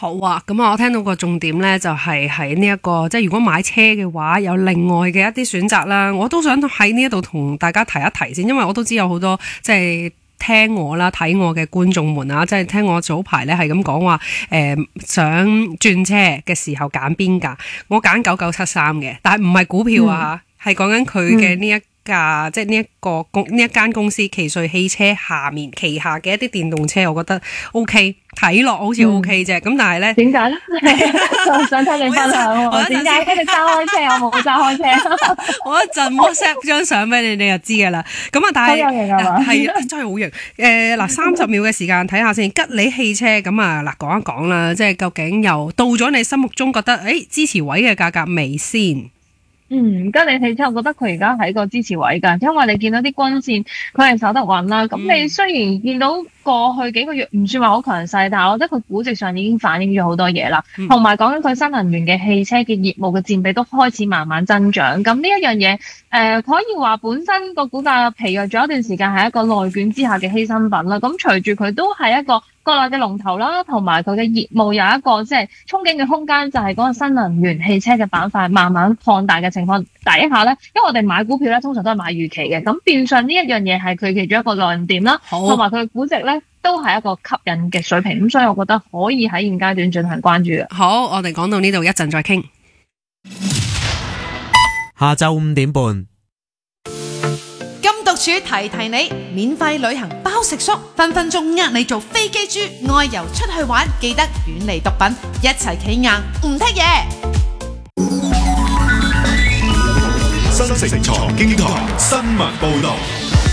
好啊，咁我聽到個重點呢，就係喺呢一個，即係如果買車嘅話，有另外嘅一啲選擇啦。我都想喺呢一度同大家提一提先，因為我都知有好多即係聽我啦、睇我嘅觀眾們啊，即係聽我早排呢係咁講話，想轉車嘅時候揀邊架，我揀9973嘅，但係唔係股票啊，係講緊佢嘅呢一架，即係呢一間公司奇瑞汽車旗下嘅一啲電動車，我覺得 OK， 睇落好似 OK 啫。咁但係咧， 點解咧？我想聽你分享喎。點解跟住揸開車，我冇揸開車？ 我一陣 WhatsApp 張相俾你，你就知噶啦。咁啊，但係真係有型係嘛？ 係真係好型。嗱，30秒嘅時間睇下先。吉利汽車咁啊，嗱講一講啦，即係究竟又到咗你心目中覺得支持位嘅價格未先？ 吉利汽車，我覺得佢而家喺個支持位㗎，因為你見到啲均線佢係守得穩啦。咁你雖然見到過去幾個月唔算話好強勢，但係我覺得佢估值上已經反映咗好多嘢啦。同埋講緊佢新能源嘅汽車嘅業務嘅佔比都開始慢慢增長。咁呢一樣嘢，可以話本身個股價疲弱咗一段時間，係一個內卷之下嘅犧牲品啦。咁隨住佢都係一個國內嘅龍頭啦，同埋佢嘅業務有一個即係憧憬嘅空間，就係嗰個新能源汽車嘅板塊慢慢擴大嘅情況底下咧，因為我哋買股票咧通常都係買預期嘅，咁變相呢一樣嘢係佢其中一個亮點啦，同埋佢嘅估值咧都係一個吸引嘅水平，咁所以我覺得可以喺現階段進行關注嘅。 好，我哋講到呢度，一陣再傾。 下晝5點半。 獨處提提你，免費旅行包食宿，分分鐘呃你做飛機豬，外遊出去玩，記得遠離毒品，一齊企硬唔剔嘢。 新城財經台新聞報道。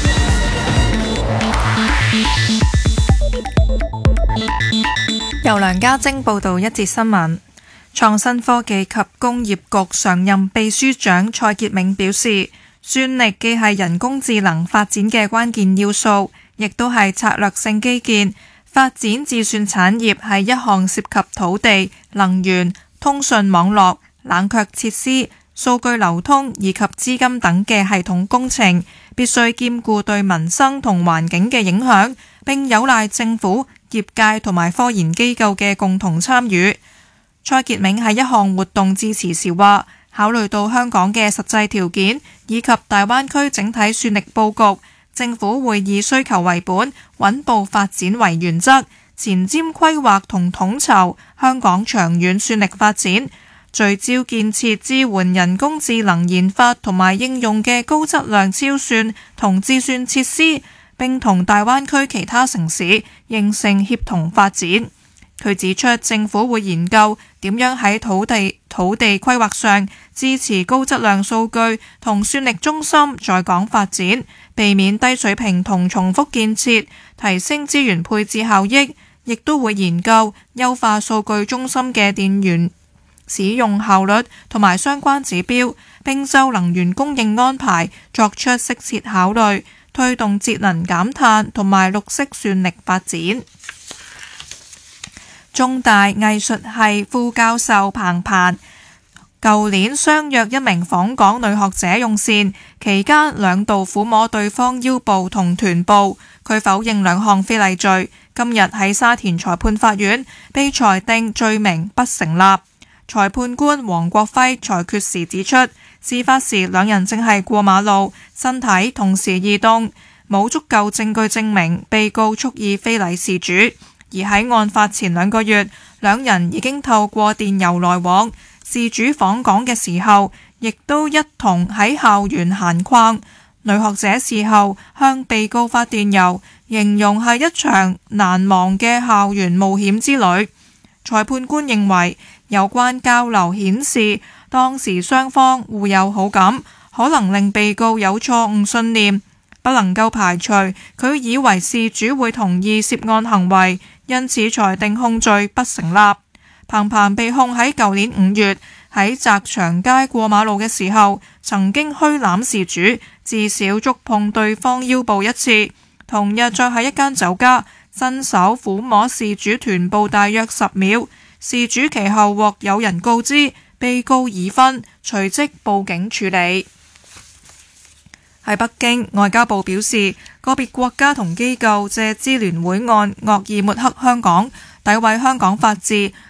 由梁家晶報道一節新聞。創新科技及工業局常任秘書長蔡傑銘表示，算力既係人工智能發展嘅關鍵要素，亦都係策略性基建。發展智算產業係一項涉及土地、能源、通訊網絡、冷卻設施、數據流通以及資金等嘅系統工程，必須兼顧對民生同環境嘅影響，並有賴政府、業界同埋科研機構嘅共同參與。蔡傑銘喺一項活動致辭時話，考慮到香港嘅實際條件以及大灣區整體算力佈局，政府會以需求為本、穩步發展為原則，前瞻規劃同統籌香港長遠算力發展，聚焦建設支援人工智能研發同埋應用嘅高質量超算同智算設施，並同大灣區其他城市形成協同發展。佢指出，政府會研究點樣喺土地規劃上支持高質量數據同算力中心在港發展，避免低水平同重複建設，提升資源配置效益，亦都會研究優化數據中心嘅電源使用效率同埋相關指標，並就能源供應安排作出適切考慮，推動節能減碳同埋綠色算力發展。中大藝術系副教授彭鵬舊年相約一名訪港女學者用膳，期間兩度撫摸對方腰部同臀部，佢否認兩項非禮罪，今日喺沙田裁判法院被裁定罪名不成立。裁判官黃國輝裁決時指出，事發時兩人正係過馬路，身體同時移動，冇足夠證據證明被告蓄意非禮事主。而喺案發前2個月，兩人已經透過電郵來往，事主訪港嘅時候，亦都一同喺校園閒逛。女學者事後向被告發電郵，形容係一場難忘嘅校園冒險之旅。裁判官認為，有關交流顯示當時雙方互有好感，可能令被告有錯誤信念，不能夠排除佢以為事主會同意涉案行為，因此裁定控罪不成立。彭鵬被控喺舊年5月喺澤祥街過馬路嘅時候，曾經虛攬事主，至少觸碰對方腰部1次。同日再喺一間酒家伸手撫摸事主臀部大約10秒。事主其後獲友人告知被告已婚，隨即報警處理。喺北京，外交部表示，個別國家同機構借支聯會案惡意抹黑香港，詆毀香港法治，